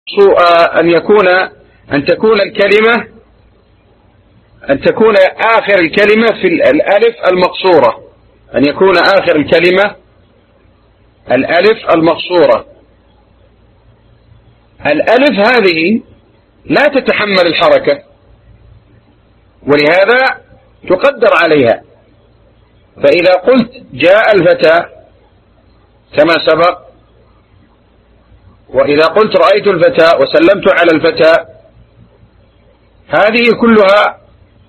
أن تكون آخر الكلمة في الألف المقصورة، أن يكون آخر الكلمة الألف المقصورة. الألف هذه لا تتحمل الحركة، ولهذا تقدر عليها. فإذا قلت جاء الفتى كما سبق، وإذا قلت رأيت الفتى وسلمت على الفتى، هذه كلها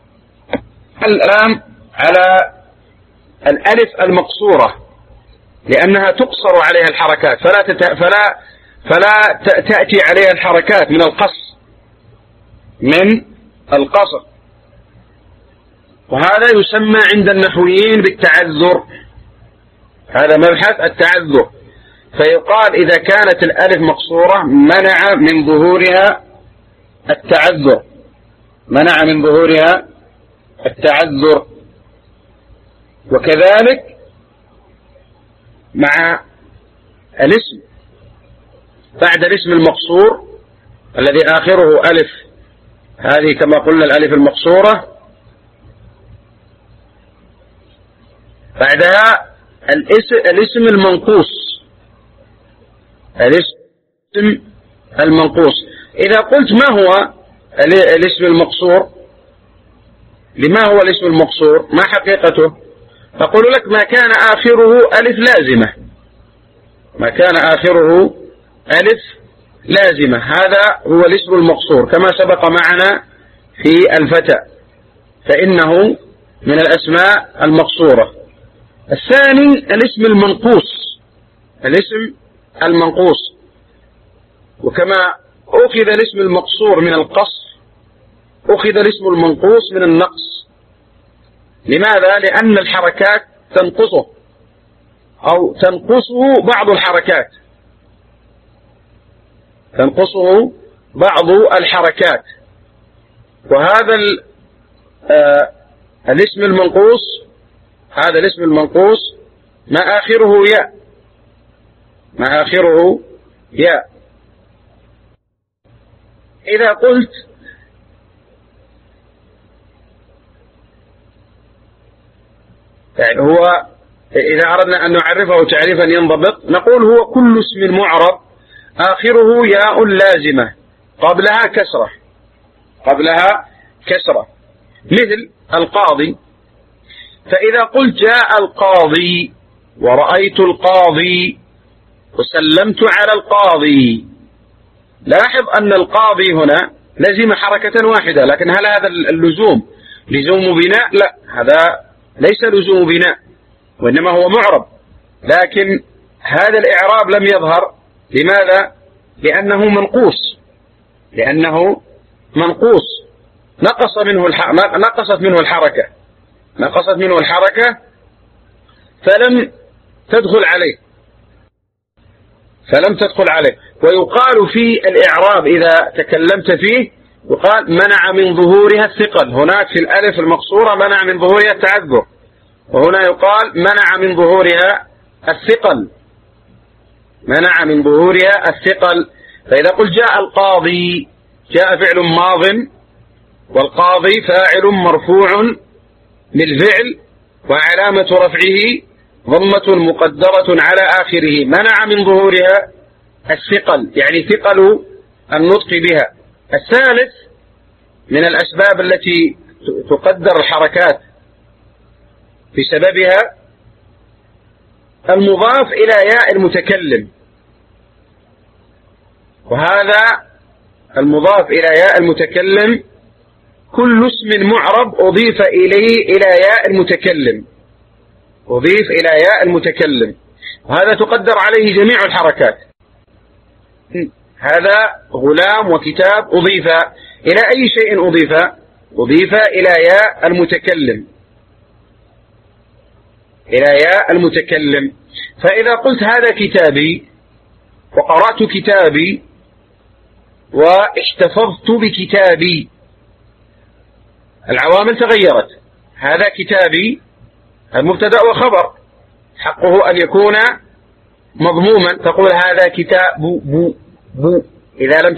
الآن على الألف المقصورة، لأنها تقصر عليها الحركات، فلا تأتي عليها الحركات من القصر. وهذا يسمى عند النحويين بالتعذر، هذا مبحث التعذر. فيقال إذا كانت الألف مقصورة منع من ظهورها التعذر، منع من ظهورها التعذر. وكذلك مع الاسم، بعد الاسم المقصور الذي آخره ألف، هذه كما قلنا الألف المقصورة، بعدها الاسم المنقوص، الاسم المنقوص. إذا قلت ما هو الاسم المقصور، لما هو الاسم المقصور، ما حقيقته؟ أقول لك ما كان آخره ألف لازمة، ما كان آخره ألف لازمة، هذا هو الاسم المقصور كما سبق معنا في الفتى، فإنه من الأسماء المقصورة. الثاني الاسم المنقوص، الاسم المنقوص. وكما أخذ الاسم المقصور من القصر، أخذ الاسم المنقوص من النقص. لماذا؟ لأن الحركات تنقصه أو تنقصه بعض الحركات، تنقصه بعض الحركات. وهذا الاسم المنقوص، هذا الاسم المنقوص ما آخره ياء، ما آخره ياء. إذا قلت يعني هو، إذا أردنا أن نعرفه تعريفا ينضبط، نقول هو كل اسم معرب آخره ياء لازمة قبلها كسرة، قبلها كسرة، مثل القاضي. فإذا قلت جاء القاضي ورأيت القاضي وسلمت على القاضي، لاحظ أن القاضي هنا لزم حركة واحدة، لكن هل هذا اللزوم لزوم بناء؟ لا، هذا ليس لزوم بناء، وإنما هو معرب، لكن هذا الإعراب لم يظهر. لماذا؟ لأنه منقوص، لأنه منقوص، نقصت منه الحركة، نقصت منه الحركة فلم تدخل عليه، فلم تدخل عليه. ويقال في الإعراب إذا تكلمت فيه يقال منع من ظهورها الثقل، هناك في الألف المقصورة منع من ظهورها التعذر، وهنا يقال منع من ظهورها الثقل، منع من ظهورها الثقل. فإذا قلت جاء القاضي، جاء فعل ماض، والقاضي فاعل مرفوع بالفعل، وعلامة رفعه ضمة مقدرة على آخره، منع من ظهورها الثقل، يعني ثقل النطق بها. الثالث من الأسباب التي تقدر الحركات بسببها المضاف إلى ياء المتكلم، وهذا المضاف إلى ياء المتكلم كل اسم معرب أضيف إليه إلى ياء المتكلم، أضيف إلى ياء المتكلم، وهذا تقدر عليه جميع الحركات. هذا غلام وكتاب أضيف إلى أي شيء أضيف إلى ياء المتكلم، إلى ياء المتكلم. فإذا قلت هذا كتابي وقرأت كتابي واحتفظت بكتابي، العوامل تغيرت. هذا كتابي المبتدأ وخبر، حقه أن يكون مضموما، تقول هذا كتاب بو. إذا لم